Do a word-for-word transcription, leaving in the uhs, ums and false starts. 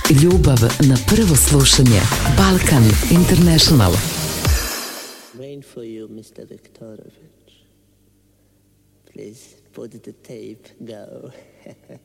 Ljubav na prvo slušanje. Balkan International. Rain for you, mister Viktorovich. Please put the tape, go.